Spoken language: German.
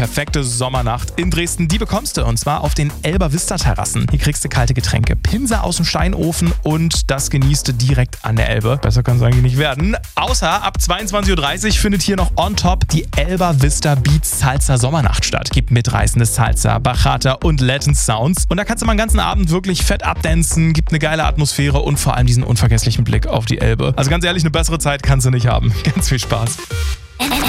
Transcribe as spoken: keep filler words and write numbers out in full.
perfekte Sommernacht in Dresden, die bekommst du und zwar auf den Elber Vista Terrassen. Hier kriegst du kalte Getränke, Pinzer aus dem Steinofen und das genießt du direkt an der Elbe. Besser kann es eigentlich nicht werden. Außer ab zweiundzwanzig Uhr dreißig findet hier noch on top die Elber Vista Beats Salsa Sommernacht statt. Gibt mitreißende Salsa, Bachata und Latin Sounds. Und da kannst du mal den ganzen Abend wirklich fett abdancen, gibt eine geile Atmosphäre und vor allem diesen unvergesslichen Blick auf die Elbe. Also ganz ehrlich, eine bessere Zeit kannst du nicht haben. Ganz viel Spaß.